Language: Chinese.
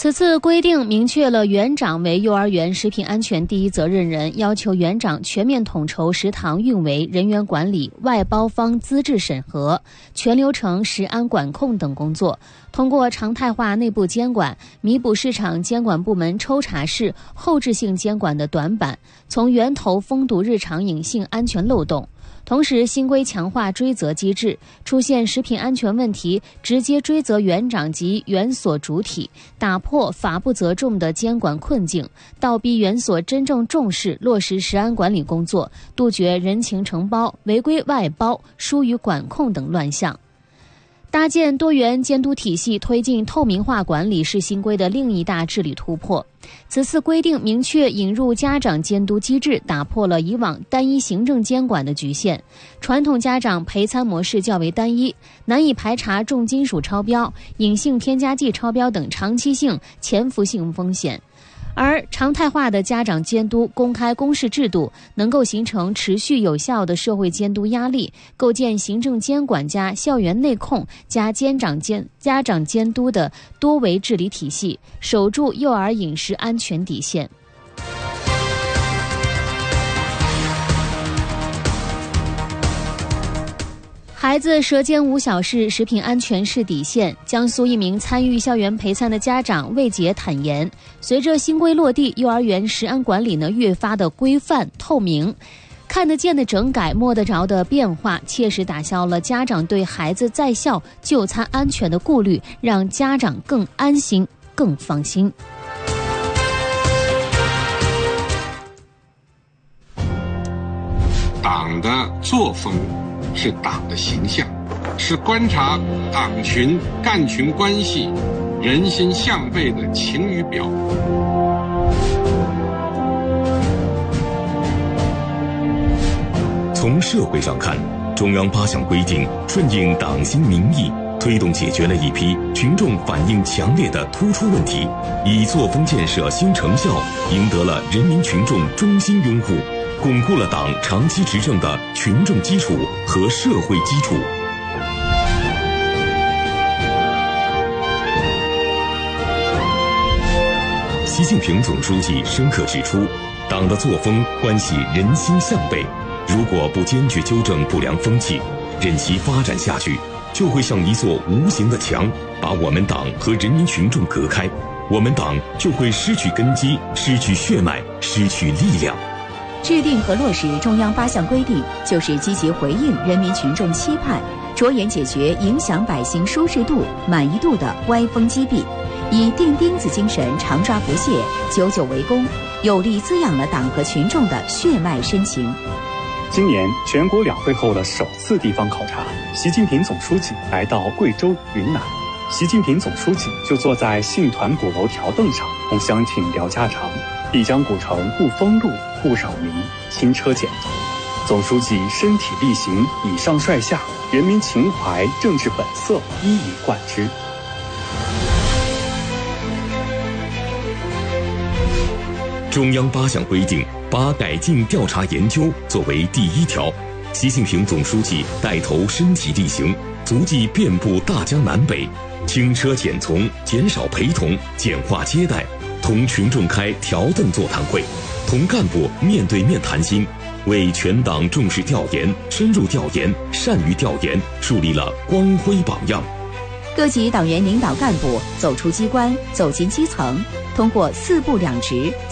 此次规定明确了园长为幼儿园食品安全第一责任人，要求园长全面统筹食堂运维、人员管理、外包方资质审核、全流程食安管控等工作，通过常态化内部监管，弥补市场监管部门抽查式、后置性监管的短板，从源头封堵日常隐性安全漏洞。同时，新规强化追责机制，出现食品安全问题，直接追责园长及园所主体，打破法不责众的监管困境，倒逼园所真正重视落实食安管理工作，杜绝人情承包、违规外包、疏于管控等乱象。搭建多元监督体系，推进透明化管理是新规的另一大治理突破。此次规定明确引入家长监督机制，打破了以往单一行政监管的局限。传统家长陪餐模式较为单一，难以排查重金属超标、隐性添加剂超标等长期性、潜伏性风险。而常态化的家长监督、公开公示制度，能够形成持续有效的社会监督压力，构建行政监管加校园内控加家长监督的多维治理体系，守住幼儿饮食安全底线。孩子舌尖无小事，食品安全是底线。江苏一名参与校园陪餐的家长魏杰坦言，随着新规落地，幼儿园食安管理越发的规范透明，看得见的整改、摸得着的变化，切实打消了家长对孩子在校就餐安全的顾虑，让家长更安心、更放心。 党的作风是党的形象，是观察党群干群关系人心向背的晴雨表。 从社会上看，中央8项规定顺应党心民意，推动解决了一批群众反映强烈的突出问题，以作风建设新成效赢得了人民群众衷心拥护，巩固了党长期执政的群众基础和社会基础。习近平总书记深刻指出，党的作风关系人心向背，如果不坚决纠正不良风气，任其发展下去，就会像一座无形的墙，把我们党和人民群众隔开，我们党就会失去根基，失去血脉，失去力量。 制定和落实中央8项规定，就是积极回应人民群众期盼，着眼解决影响百姓舒适度、满意度的歪风积弊，以钉钉子精神常抓不懈、久久为功，有力滋养了党和群众的血脉深情。 今年全国两会后的首次地方考察，习近平总书记来到贵州、云南。习近平总书记就坐在信团鼓楼条凳上，同乡亲聊家常。丽江古城不封路、不扰民，轻车简从。总书记身体力行，以上率下，人民情怀、政治本色一以贯之。 中央8项规定把改进调查研究作为第1条，习近平总书记带头身体力行，足迹遍布大江南北，轻车简从，减少陪同，简化接待，同群众开条凳座谈会，同干部面对面谈心，为全党重视调研、深入调研、善于调研树立了光辉榜样。 各级党员领导干部走出机关，走进基层，通过4不2直